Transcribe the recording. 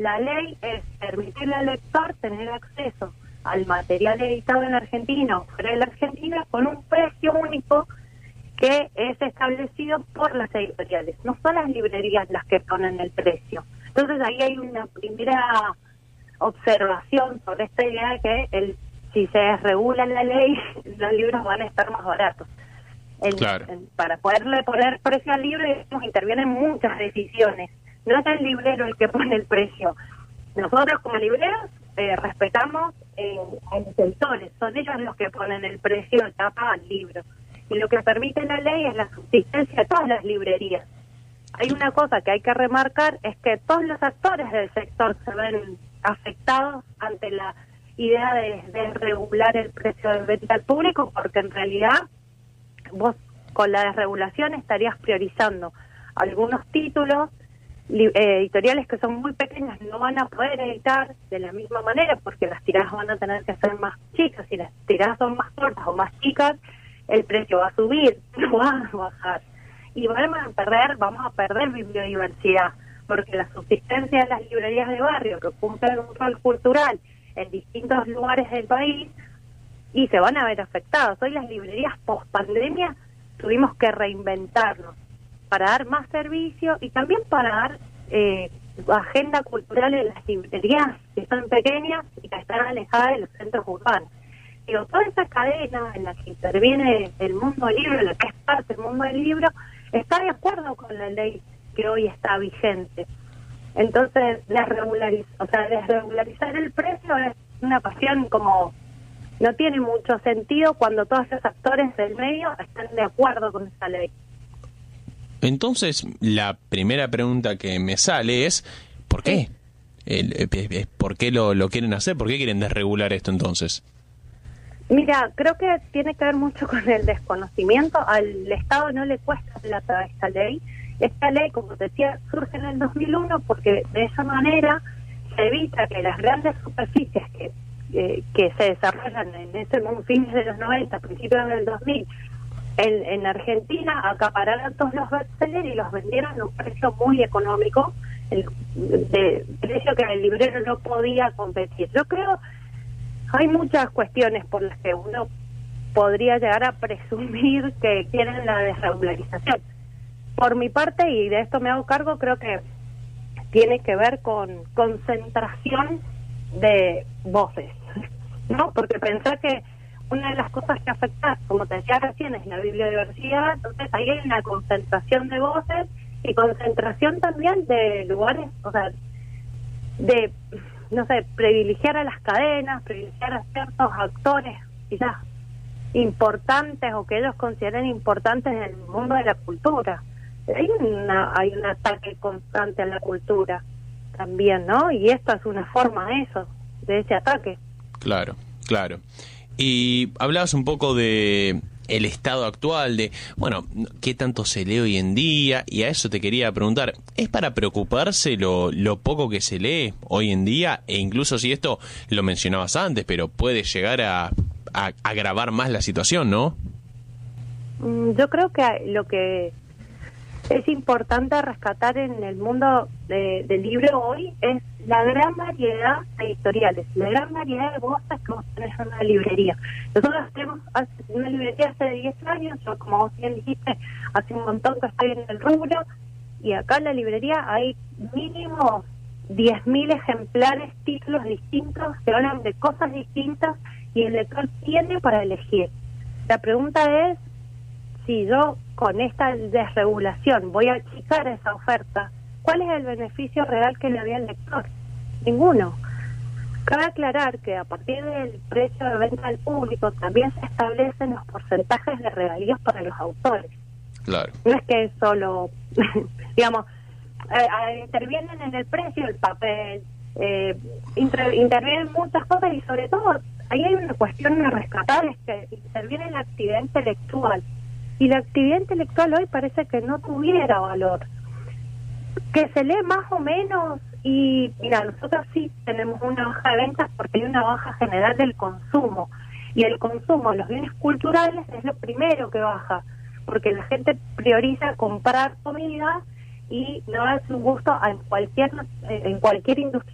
La ley es permitirle al lector tener acceso al material editado en Argentina o fuera de la Argentina con un precio único que es establecido por las editoriales. No son las librerías las que ponen el precio. Entonces ahí hay una primera observación sobre esta idea de que si se regula la ley, los libros van a estar más baratos. Claro. Para poderle poner precio al libro, intervienen muchas decisiones. No es el librero el que pone el precio. Nosotros como libreros respetamos a los editores, son ellos los que ponen el precio de tapa al libro. Y lo que permite la ley es la subsistencia de todas las librerías. Hay una cosa que hay que remarcar, es que todos los actores del sector se ven afectados ante la idea de regular el precio de venta al público, porque en realidad vos con la desregulación estarías priorizando algunos títulos. Editoriales que son muy pequeñas no van a poder editar de la misma manera porque las tiradas van a tener que ser más chicas. Si las tiradas son más cortas o más chicas, el precio va a subir, no va a bajar. Y vamos a perder bibliodiversidad, porque la subsistencia de las librerías de barrio que cumplen un rol cultural en distintos lugares del país y se van a ver afectadas. Hoy las librerías post pandemia tuvimos que reinventarnos para dar más servicio y también para dar agenda cultural en las librerías que son pequeñas y que están alejadas de los centros urbanos. Digo, toda esa cadena en la que interviene el mundo del libro, en la que es parte del mundo del libro, está de acuerdo con la ley que hoy está vigente. Entonces, desregularizar el precio es una pasión como no tiene mucho sentido cuando todos los actores del medio están de acuerdo con esa ley. Entonces, la primera pregunta que me sale es, ¿por qué? ¿Por qué lo quieren hacer? ¿Por qué quieren desregular esto entonces? Mira, creo que tiene que ver mucho con el desconocimiento. Al Estado no le cuesta plata esta ley. Esta ley, como te decía, surge en el 2001 porque de esa manera se evita que las grandes superficies que se desarrollan en ese fines de los 90, principios del 2000, en Argentina acapararon todos los bestsellers y los vendieron a un precio muy económico, de precio que el librero no podía competir. Yo creo hay muchas cuestiones por las que uno podría llegar a presumir que quieren la desregularización. Por mi parte, y de esto me hago cargo, creo que tiene que ver con concentración de voces, ¿no? Porque pensar que una de las cosas que afecta, como te decía recién, es la bibliodiversidad. Entonces ahí hay una concentración de voces y concentración también de lugares, o sea, de, no sé, privilegiar a las cadenas, privilegiar a ciertos actores quizás importantes o que ellos consideren importantes en el mundo de la cultura. Hay un ataque constante a la cultura también, ¿no? Y esto es una forma de ese ataque. Claro, claro. Y hablabas un poco de el estado actual, de, bueno, qué tanto se lee hoy en día, y a eso te quería preguntar, ¿es para preocuparse lo poco que se lee hoy en día? E incluso si esto lo mencionabas antes, pero puede llegar a agravar más la situación, ¿no? Yo creo que lo que es importante rescatar en el mundo del libro hoy es la gran variedad de editoriales, la gran variedad de voces que vos tenés en una librería. Nosotros tenemos una librería hace 10 años, yo como vos bien dijiste, hace un montón que estoy en el rubro, y acá en la librería hay mínimo 10.000 ejemplares, títulos distintos, que hablan de cosas distintas, y el lector tiene para elegir. La pregunta es, si yo con esta desregulación voy a achicar esa oferta, ¿cuál es el beneficio real que le había al lector? Ninguno. Cabe aclarar que a partir del precio de venta al público también se establecen los porcentajes de regalías para los autores. Claro. No es que solo, digamos, intervienen en el precio el papel, intervienen muchas cosas y sobre todo ahí hay una cuestión a rescatar, es que interviene la actividad intelectual. Y la actividad intelectual hoy parece que no tuviera valor. Que se lee más o menos, y mira, nosotros sí tenemos una baja de ventas porque hay una baja general del consumo. Y el consumo de los bienes culturales es lo primero que baja, porque la gente prioriza comprar comida y no darse un gusto en cualquier industria